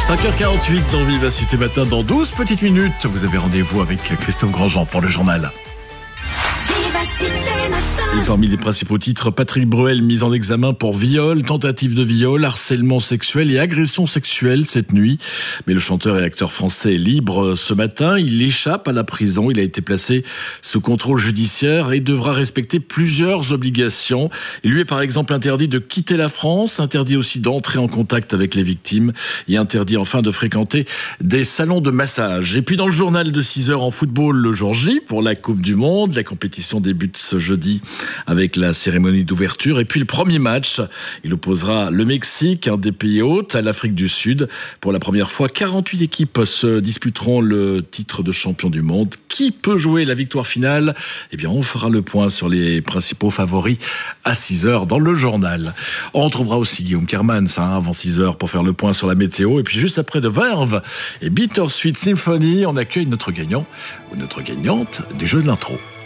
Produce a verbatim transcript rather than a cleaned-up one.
cinq heures quarante-huit dans Vivacité Matin. Dans douze petites minutes, vous avez rendez-vous avec Christophe Grandjean pour le journal. Et parmi les principaux titres, Patrick Bruel mis en examen pour viol, tentative de viol, harcèlement sexuel et agression sexuelle cette nuit. Mais le chanteur et acteur français est libre ce matin. Il échappe à la prison. Il a été placé sous contrôle judiciaire et devra respecter plusieurs obligations. Il lui est par exemple interdit de quitter la France, interdit aussi d'entrer en contact avec les victimes et interdit enfin de fréquenter des salons de massage. Et puis dans le journal de six heures en football le jour J pour la Coupe du Monde, la compétition débute ce jeudi avec la cérémonie d'ouverture. Et puis le premier match, il opposera le Mexique, un des pays hôtes, à l'Afrique du Sud. Pour la première fois, quarante-huit équipes se disputeront le titre de champion du monde. Qui peut jouer la victoire finale? Eh bien, on fera le point sur les principaux favoris à six heures dans le journal. On retrouvera aussi Guillaume Kermans hein, avant six heures pour faire le point sur la météo. Et puis juste après de Verve et Bittersweet Symphony, on accueille notre gagnant ou notre gagnante des Jeux de l'intro.